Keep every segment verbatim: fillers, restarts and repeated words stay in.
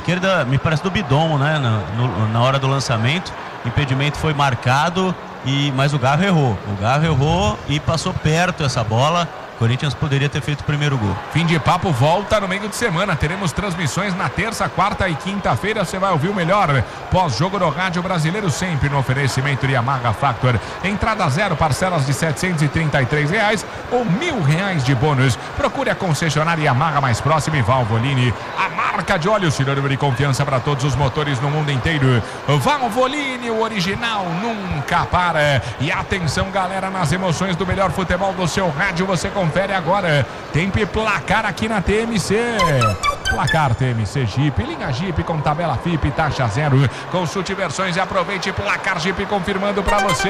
esquerda, me parece do Bidon, né? Na, no, na hora do lançamento. Impedimento foi marcado, e, mas o Garro errou. O Garro errou e passou perto essa bola. O Corinthians poderia ter feito o primeiro gol. Fim de papo volta no meio de semana. Teremos transmissões na terça, quarta e quinta-feira. Você vai ouvir o melhor pós-jogo no Rádio Brasileiro, sempre no oferecimento de Yamaha Factor. Entrada zero, parcelas de setecentos e trinta e três reais ou mil reais de bônus. Procure a concessionária Yamaha mais próxima e Valvoline, a marca de óleo sinônimo de confiança para todos os motores no mundo inteiro. Valvoline, o original nunca para. E atenção, galera, nas emoções do melhor futebol do seu rádio, você confere agora. Tempo e placar aqui na T M C. Placar T M C Jeep, linha Jeep com tabela F I P, taxa zero. Consulte versões e aproveite. Placar Jeep confirmando para você.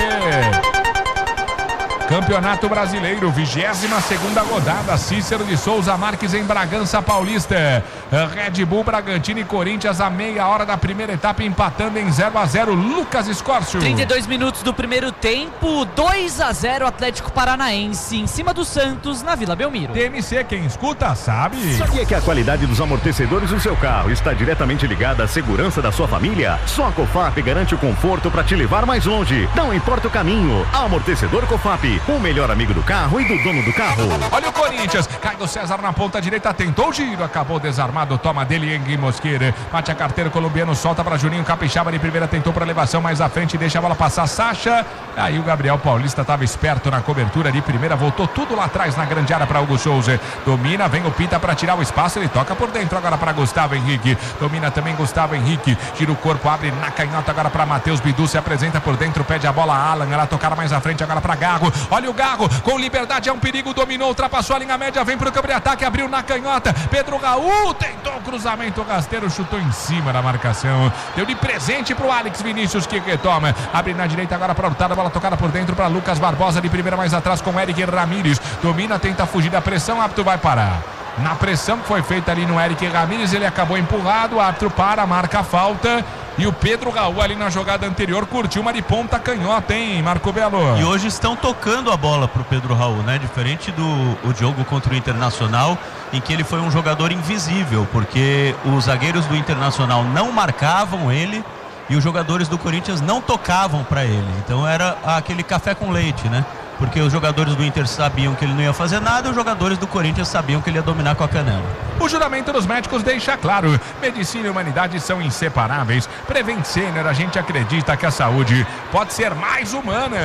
Campeonato Brasileiro, vigésima segunda rodada. Cícero de Souza Marques em Bragança Paulista. Red Bull, Bragantino e Corinthians a meia hora da primeira etapa, empatando em zero a zero. Lucas Escórcio. trinta e dois minutos do primeiro tempo, dois a zero Atlético Paranaense em cima do Santos na Vila Belmiro. T M C, quem escuta sabe. Sabia que a qualidade dos amortecedores do seu carro está diretamente ligada à segurança da sua família? Só a Cofap garante o conforto para te levar mais longe. Não importa o caminho. Amortecedor Cofap, o melhor amigo do carro e do dono do carro. Olha o Corinthians, Caio César na ponta direita, tentou o giro, acabou desarmado, toma dele Engui Mosqueira, bate a carteira, colombiano solta para Juninho Capixaba de primeira, tentou para elevação mais à frente, deixa a bola passar Sacha, aí o Gabriel Paulista estava esperto na cobertura de primeira, voltou tudo lá atrás na grande área para Hugo Souza, domina, vem o Pita para tirar o espaço, ele toca por dentro agora para Gustavo Henrique, domina também Gustavo Henrique, gira o corpo, abre na canhota agora para Matheus Bidu, se apresenta por dentro, pede a bola a Alan, ela tocar mais à frente agora para Garro, olha o Garro, com liberdade, é um perigo, dominou, ultrapassou a linha média, vem pro campo de ataque, abriu na canhota, Pedro Raul tentou o cruzamento, o rasteiro chutou em cima da marcação, deu de presente pro Alex Vinícius, que retoma, abre na direita agora para Hurtado, bola tocada por dentro para Lucas Barbosa, de primeira mais atrás com Eric Ramírez, domina, tenta fugir da pressão, o árbitro vai parar. Na pressão que foi feita ali no Eric Ramírez, ele acabou empurrado, o árbitro para, marca a falta. E o Pedro Raul ali na jogada anterior curtiu uma de ponta canhota, hein, Marco Belo? E hoje estão tocando a bola pro Pedro Raul, né? Diferente do o jogo contra o Internacional, em que ele foi um jogador invisível, porque os zagueiros do Internacional não marcavam ele e os jogadores do Corinthians não tocavam para ele. Então era aquele café com leite, né? Porque os jogadores do Inter sabiam que ele não ia fazer nada e os jogadores do Corinthians sabiam que ele ia dominar com a canela. O juramento dos médicos deixa claro, medicina e humanidade são inseparáveis. Prevent Senior, a gente acredita que a saúde pode ser mais humana.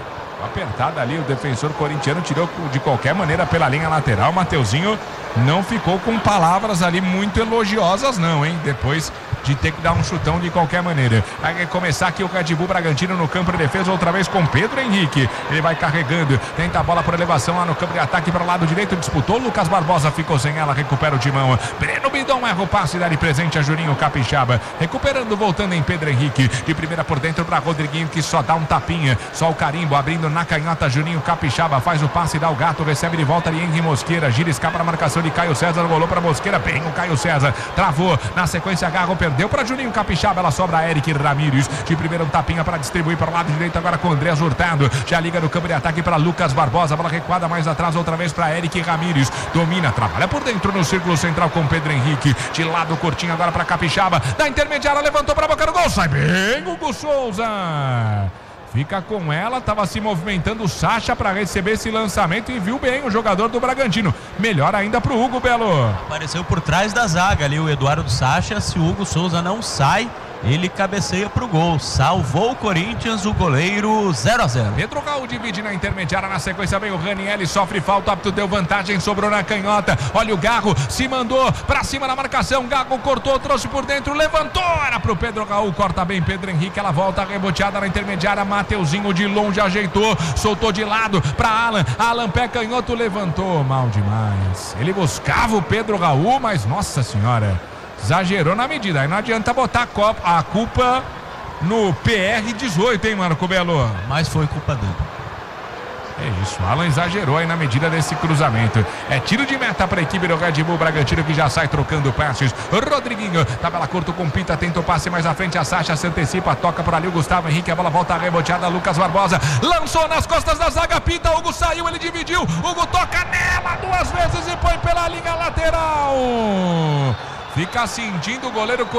Apertada ali, o defensor corintiano tirou de qualquer maneira pela linha lateral. Mateuzinho não ficou com palavras ali muito elogiosas não, hein? Depois de ter que dar um chutão de qualquer maneira. Vai começar aqui o Red Bull Bragantino no campo de defesa, outra vez com Pedro Henrique. Ele vai carregando, tenta a bola por elevação lá no campo de ataque para o lado direito, disputou, Lucas Barbosa ficou sem ela, recupera o timão. Breno Bidon erra o passe e dá de presente a Juninho Capixaba. Recuperando, voltando em Pedro Henrique. De primeira por dentro para Rodriguinho, que só dá um tapinha. Só o carimbo, abrindo na canhota, Juninho Capixaba faz o passe, dá o gato, recebe de volta de Henrique Mosqueira, gira, escapa na marcação de Caio César, rolou para Mosqueira, bem o Caio César, travou, na sequência Garro perdeu para Juninho Capixaba, ela sobra a Eric Ramírez, de primeira um tapinha para distribuir para o lado direito agora com André Hurtado, já liga no campo de ataque para Lucas Barbosa, bola recuada mais atrás outra vez para Eric Ramírez, domina, trabalha por dentro no círculo central com Pedro Henrique, de lado curtinho agora para Capixaba, da intermediária levantou para a boca do gol, sai bem Hugo Souza. Fica com ela, estava se movimentando o Sacha para receber esse lançamento e viu bem o jogador do Bragantino. Melhor ainda para o Hugo Belo. Apareceu por trás da zaga ali o Eduardo Sacha. Se o Hugo Souza não sai, ele cabeceia pro gol. Salvou o Corinthians, o goleiro zero a zero. Pedro Raul divide na intermediária, na sequência vem o Raniel, sofre falta, o árbitro deu vantagem, sobrou na canhota. Olha o Garro, se mandou pra cima na marcação, Garro cortou, trouxe por dentro, levantou, era pro Pedro Raul, corta bem Pedro Henrique, ela volta reboteada na intermediária, Mateuzinho de longe ajeitou, soltou de lado pra Alan, Alan pé canhoto, levantou, mal demais. Ele buscava o Pedro Raul, mas nossa senhora, exagerou na medida, aí não adianta botar a, copa, a culpa no P R dezoito, hein, Marco Belo? Mas foi culpa dele. É isso, Alan exagerou aí na medida desse cruzamento. É tiro de meta para a equipe do Red Bull Bragantino, que já sai trocando passes. Rodriguinho, tabela curto com Pita, tenta o passe mais à frente, a Sacha se antecipa, toca por ali o Gustavo Henrique, a bola volta reboteada, Lucas Barbosa, lançou nas costas da zaga, Pita, Hugo saiu, ele dividiu, Hugo toca nela duas vezes e põe pela linha lateral. Fica sentindo o goleiro